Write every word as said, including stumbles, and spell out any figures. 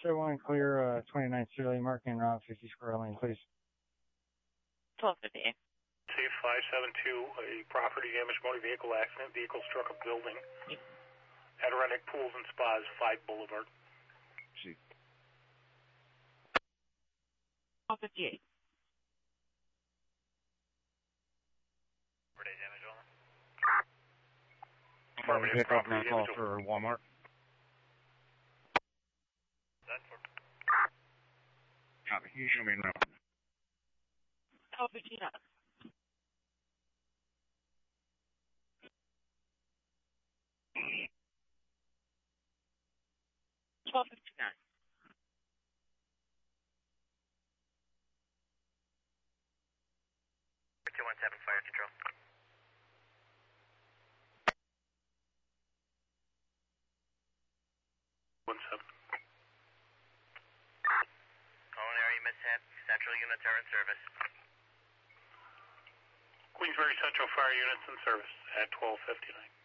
Show one clear, uh, twenty-nine Sterling, marking Route fifty square lane, please. twelve fifty. Safe five seven two, a property damage motor vehicle accident. Vehicle struck a building. Yep. Adirondack Pools and Spas, five Boulevard. See. twelve fifty-eight. For day damage only. I'm going to pick up my call for Walmart. That's for... Copy. You show me around. twelve fifty-nine. twelve fifty-nine. two one seven, fire control. one seven. Calling area mishap. Central units are in service. Queensbury Central Fire Units in service at twelve fifty-nine.